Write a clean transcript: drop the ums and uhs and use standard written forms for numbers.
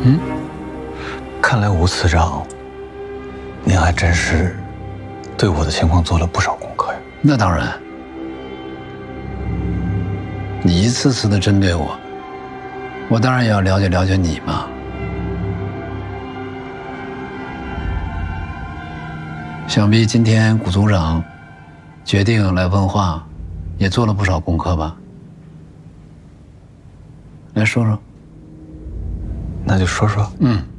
看来吴次长，您还真是对我的情况做了不少功课呀。 那当然，你一次次的针对我，我当然也要了解了解你嘛。想必今天谷组长决定来问话，也做了不少功课吧？来说说。 那就说说。